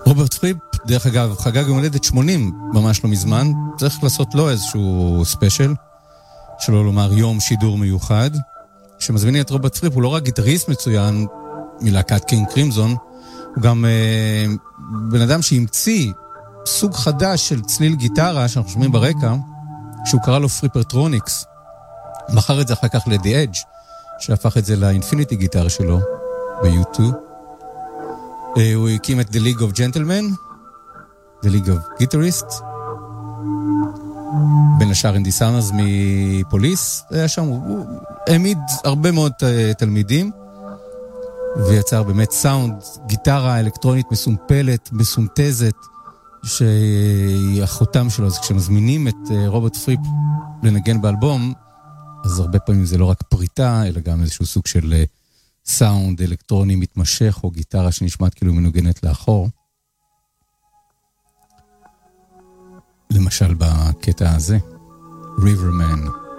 רוברט פריפ, דרך אגב, חגג יום הולדת 80 ממש לא מזמן, צריך לעשות לו איזשהו ספיישל, שלא לומר יום שידור מיוחד, שמזמינים את רוברט פריפ, הוא לא רק גיטריסט מצוין מלהקת קינג קרימזון, הוא גם בן אדם שהמציא סוג חדש של צליל גיטרה שאנחנו שומעים ברקע, שהוא קרא לו פריפרטרוניקס. מכר את זה אחר כך ל-The Edge, שהפך את זה לאינפיניטי גיטר שלו, ב-U2. הוא הקים את The League of Gentlemen, The League of Guitarists, בין השאר אנדי סאמרס מפוליס, היה שם, הוא העמיד הרבה מאוד תלמידים, ויצר באמת סאונד, גיטרה אלקטרונית מסומפלת, מסונטזת, שהיא החותם שלו. אז כשמזמינים את רוברט פריפ לנגן באלבום, אז הרבה פעמים זה לא רק פריטה, אלא גם איזשהו סוג של סאונד אלקטרוני מתמשך, או גיטרה שנשמעת כאילו מנוגנת לאחור. למשל בקטע הזה, Riverman.